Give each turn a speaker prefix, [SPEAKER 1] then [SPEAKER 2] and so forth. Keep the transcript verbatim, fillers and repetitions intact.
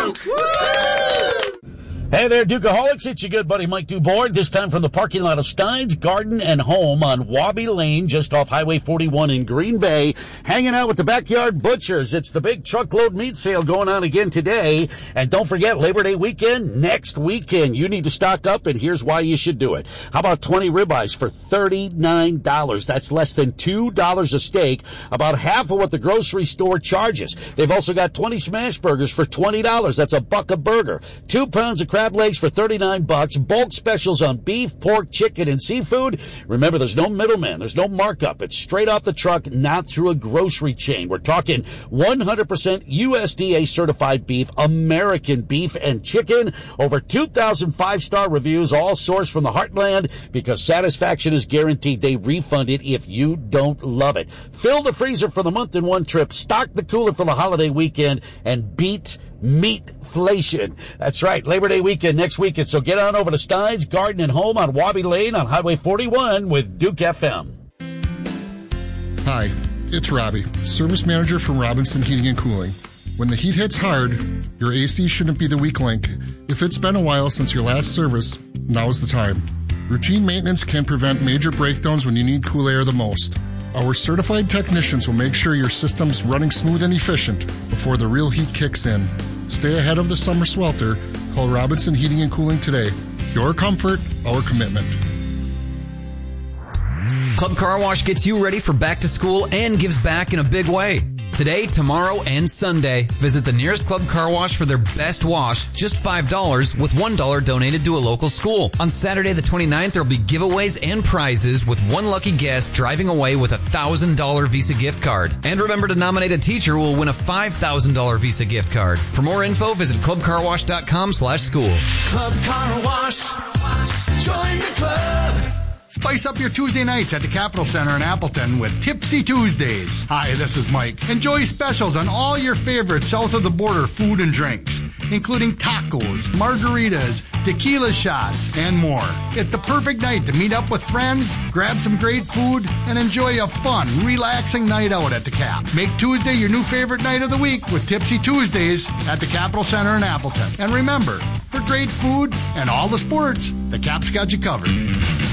[SPEAKER 1] Hey there, Dukeaholics. It's your good buddy Mike Duboard, this time from the parking lot of Stein's Garden and Home on Wabi Lane, just off Highway forty-one in Green Bay, hanging out with the Backyard Butchers. It's the big truckload meat sale going on again today. And don't forget, Labor Day weekend, next weekend. You need to stock up, and here's why you should do it. How about twenty ribeyes for thirty-nine dollars? That's less than two dollars a steak, about half of what the grocery store charges. They've also got twenty smash burgers for twenty dollars. That's a buck a burger. Two pounds of crab legs for thirty-nine bucks. Bulk specials on beef, pork, chicken, and seafood. Remember, there's no middleman. There's no markup. It's straight off the truck, not through a grocery chain. We're talking one hundred percent U S D A certified beef, American beef and chicken. Over two thousand five-star reviews, all sourced from the heartland, because satisfaction is guaranteed. They refund it if you don't love it. Fill the freezer for the month in one trip. Stock the cooler for the holiday weekend, and beat meatflation. That's right, Labor Day weekend next weekend. So get on over to Stein's Garden and Home on Wabi Lane on Highway forty-one with Duke F M.
[SPEAKER 2] Hi, it's Robbie, Service Manager from Robinson Heating and Cooling. When the heat hits hard, your A C shouldn't be the weak link. If it's been a while since your last service, now's the time. Routine maintenance can prevent major breakdowns when you need cool air the most. Our certified technicians will make sure your system's running smooth and efficient before the real heat kicks in. Stay ahead of the summer swelter. Call Robinson Heating and Cooling today. Your comfort, our commitment.
[SPEAKER 3] Club Car Wash gets you ready for back to school and gives back in a big way. Today, tomorrow, and Sunday, visit the nearest Club Car Wash for their best wash, just five dollars, with one dollar donated to a local school. On Saturday the twenty-ninth, there will be giveaways and prizes, with one lucky guest driving away with a one thousand dollars Visa gift card. And remember to nominate a teacher who will win a five thousand dollars Visa gift card. For more info, visit clubcarwash.com slash school.
[SPEAKER 4] Club Car Wash. Join the club.
[SPEAKER 5] Spice up your Tuesday nights at the Capitol Center in Appleton with Tipsy Tuesdays. Hi, this is Mike. Enjoy specials on all your favorite south-of-the-border food and drinks, including tacos, margaritas, tequila shots, and more. It's the perfect night to meet up with friends, grab some great food, and enjoy a fun, relaxing night out at the Cap. Make Tuesday your new favorite night of the week with Tipsy Tuesdays at the Capitol Center in Appleton. And remember, for great food and all the sports, the Cap's got you covered.